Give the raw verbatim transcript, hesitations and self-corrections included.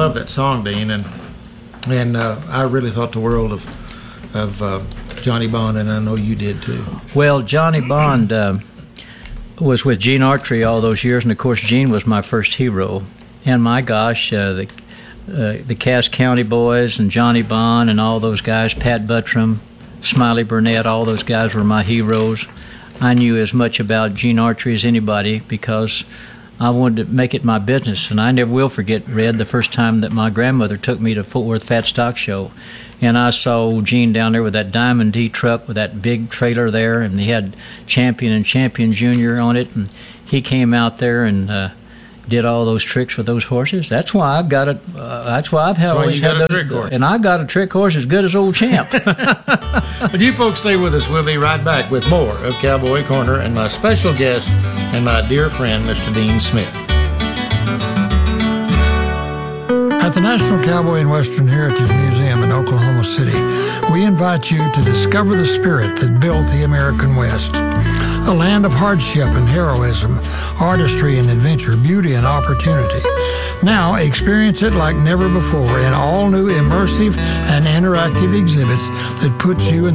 love that song, Dean, and and uh, I really thought the world of of uh, Johnny Bond, and I know you did too. Well, Johnny Bond uh, was with Gene Autry all those years, and of course Gene was my first hero. And my gosh, uh, the uh, the Cass County Boys and Johnny Bond and all those guys, Pat Buttram, Smiley Burnett, all those guys were my heroes. I knew as much about Gene Autry as anybody because I wanted to make it my business. And I never will forget, Red, the first time that my grandmother took me to Fort Worth Fat Stock Show. And I saw Gene down there with that Diamond D truck with that big trailer there, and he had Champion and Champion Junior on it. And he came out there and uh, did all those tricks with those horses. That's why I've got it. Uh, that's why I've had, why always you got had a those. trick horse. And I got a trick horse as good as old Champ. But you folks stay with us. We'll be right back with more of Cowboy Corner and my special guest and my dear friend, Mister Dean Smith. At the National Cowboy and Western Heritage Museum in Oklahoma City, we invite you to discover the spirit that built the American West. A land of hardship and heroism, artistry and adventure, beauty and opportunity. Now experience it like never before in all new immersive and interactive exhibits that put you in